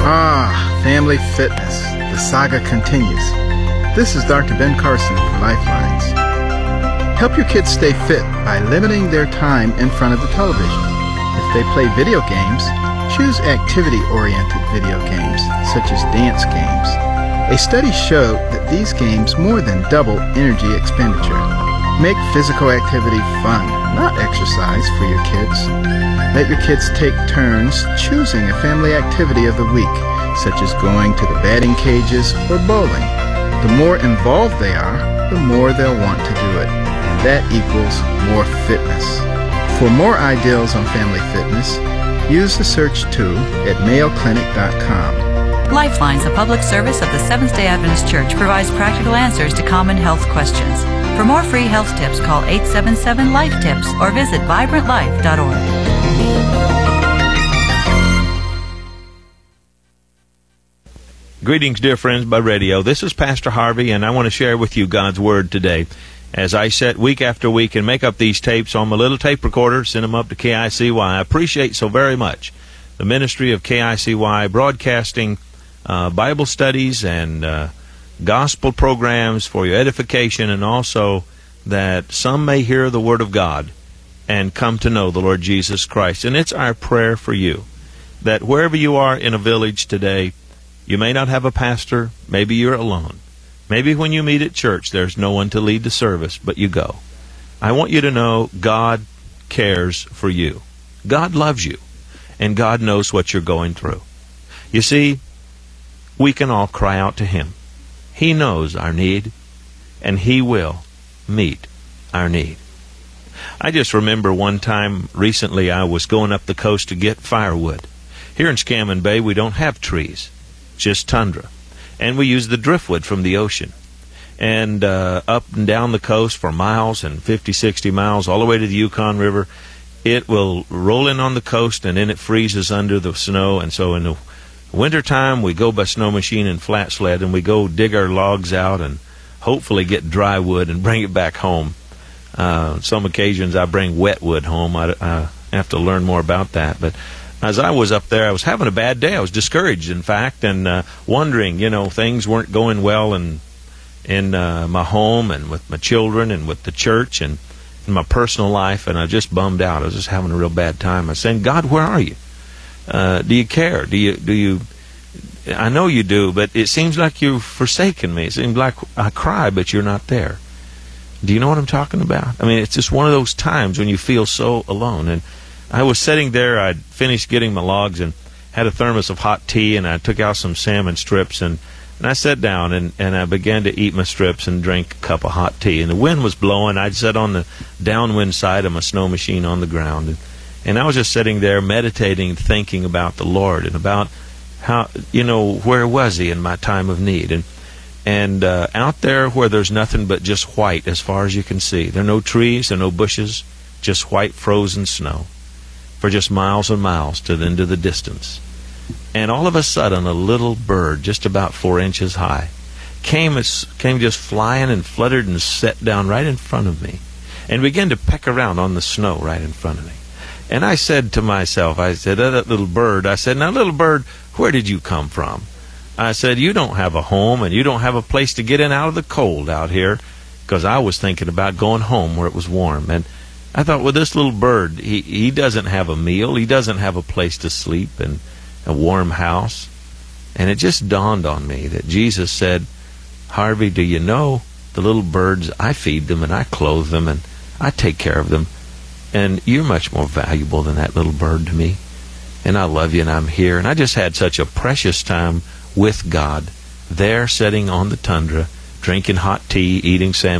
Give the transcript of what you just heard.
Family fitness. The saga continues. This is Dr. Ben Carson for Lifelines. Help your kids stay fit by limiting their time in front of the television. If they play video games, choose activity-oriented video games, such as dance games. A study showed that these games more than double energy expenditure. Make physical activity fun, not exercise, for your kids. Let your kids take turns choosing a family activity of the week, such as going to the batting cages or bowling. The more involved they are, the more they'll want to do it, and that equals more fitness. For more ideas on family fitness, use the search tool at mayoclinic.com. Lifelines, a public service of the Seventh-day Adventist Church, provides practical answers to common health questions. For more free health tips, call 877-LIFE-TIPS or visit vibrantlife.org. Greetings, dear friends, by radio. This is Pastor Harvey, and I want to share with you God's Word today. As I sit week after week and make up these tapes on my little tape recorder, send them up to KICY. I appreciate so very much the ministry of KICY broadcasting Bible studies and gospel programs for your edification, and also that some may hear the Word of God and come to know the Lord Jesus Christ. And it's our prayer for you that wherever you are in a village today, you may not have a pastor, maybe you're alone. Maybe when you meet at church, there's no one to lead the service, but you go. I want you to know God cares for you. God loves you, and God knows what you're going through. You see, we can all cry out to Him. He knows our need, and He will meet our need. I just remember one time recently I was going up the coast to get firewood. Here in Scammon Bay, we don't have trees, just tundra. And we use the driftwood from the ocean. And up and down the coast for miles and 50, 60 miles, all the way to the Yukon River, it will roll in on the coast, and then it freezes under the snow. And so in the wintertime, we go by snow machine and flat sled, and we go dig our logs out and hopefully get dry wood and bring it back home. Some occasions I bring wet wood home. I have to learn more about that. But as I was up there, I was having a bad day. I was discouraged, in fact, and wondering, things weren't going well in my home and with my children and with the church and in my personal life, and I was just bummed out. I was just having a real bad time. I was saying, God, where are you? Do you care? Do you? I know you do, but it seems like you've forsaken me. It seems like I cry, but you're not there. Do you know what I'm talking about? I mean, it's just one of those times when you feel so alone. And I was sitting there, I'd finished getting my logs and had a thermos of hot tea, and I took out some salmon strips, and I sat down and I began to eat my strips and drink a cup of hot tea. And the wind was blowing. I'd sat on the downwind side of my snow machine on the ground, and I was just sitting there meditating, thinking about the Lord and about how, where was He in my time of need. And out there where there's nothing but just white as far as you can see. There are no trees, there are no bushes, just white frozen snow for just miles and miles into the distance. And all of a sudden, a little bird, just about 4 inches high, came just flying and fluttered and sat down right in front of me and began to peck around on the snow right in front of me. And I said to myself, that little bird, now little bird, where did you come from? I said, you don't have a home and you don't have a place to get in out of the cold out here, because I was thinking about going home where it was warm. And I thought, well, this little bird, he doesn't have a meal, he doesn't have a place to sleep and a warm house. And it just dawned on me that Jesus said, Harvey, do you know the little birds, I feed them and I clothe them and I take care of them, and you're much more valuable than that little bird to me, and I love you and I'm here. And I just had such a precious time with God there, sitting on the tundra, drinking hot tea, eating salmon